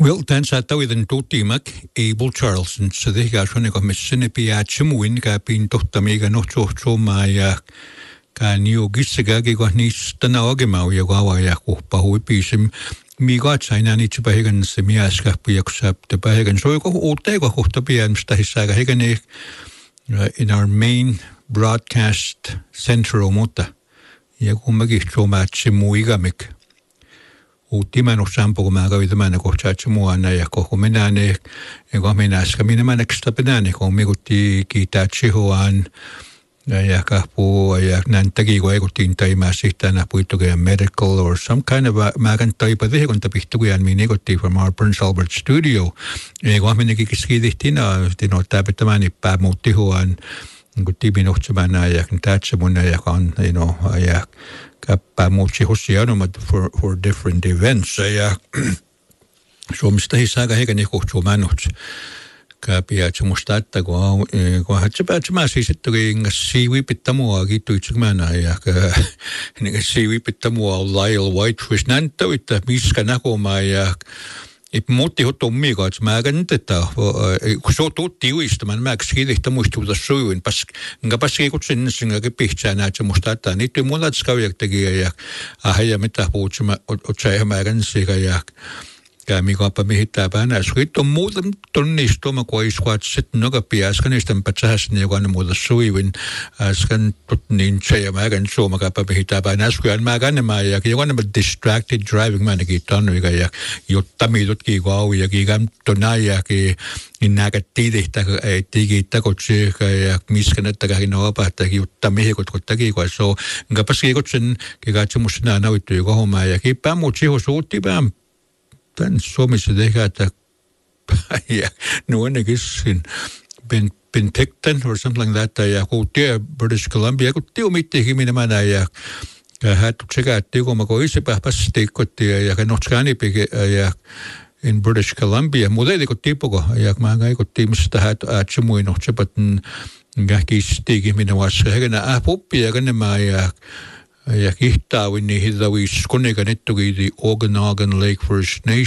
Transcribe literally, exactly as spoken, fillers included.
Wel, dan sa daw iddyn dwtimak Abel Charlson, sydd eich allan eich omysyn y biad symwyn ga bi'n dwttamig a noch troch tro mai a ga ni o gysyga ge gwa nis dyna o gymaw i gwawa i ac wpa hwy bysym mi gwa tsain ani ti bahegan sy mi asgach bi ac sab dy bahegan. So eich o deg o chwta biad mstahisaga hegan eich in our main broadcast center o mota. Ia gwa magich tro ma symwy gamig. O timan o sampo ko mga gawin naman ako chacha mo anay ako kuminane ko minas kami naman nagstapenane ko may kuti kita chihuan ay ka po ay nantagi ko ay tintay masita na po ito kaya medical or some kind of magantay pa din kung tapito ko yan minigoti from our Prince Albert studio eh ko kami nagikiskidit tina tinotapit naman ipamutihuan kuti binoksaman na ayak ntacha mo na ayak on you know ayak kappa muutsi hosiano for for different events ja Suomesta hisaga hegan ikutsu manut kapia tsumustatta ko ko hatsa päätsemä siis että kun siivi pittamua kiitu itsemänä ja niin siivi pittamua Lyle Whitefish nänttä että miska näkoma ja Ip muutti hot ommi ka, et mä kan tätä, kun se on tutti uistamaan, mä skidihtä muistuuta sujuin, pas, nga paski kutsin singa pihtsää näitä musta, että niitä mulla tskaujektakia ja ahja mitä puhutsema, otsaihan mä kan siga ja kämi kaapa mihittää päänä. Sitten on muuta tonnistuma, kun iskuat sitten nokapia, äsken niistä pätsähässä, joka on muuta sujuin, äsken niin se ja mä kan suoma kaapa mihittää päänä. Äsken mä kan nämä ja joka on distracted driving, mä ainakin tannuika ja jotta mitutkin kauan ja kiikään tonnai ja niin näkättiidihtä, ei tiikiittä kotsiika ja miskan, että kähin opahtaa, jotta mihikot kottakin, kun se on, enkä paski kotsen, kiikään semmoista nää nauittu joka hommaa ja kiipää muut sihos uutti pään. Tän Suomessa tehdään, että ja no ainakin siinä Penticton or something like that, ja kun tie British Columbia, kun tiu mittikin minä mä näin, ja hättu sekä, että tiu kun mä kun itse pääpässä teikotti, ja kun notskaanipi, ja in British Columbia, mutta ei kun tipuko, ja mä en kun tiimistä hättu äätsemuin, no se patin kähkistiikin minä vasta, ja kun äh puppia, ja kun mä, ja ja kihtää, niin hidda viis, kun eikä nettokiiti Okanagan Lake First Nation.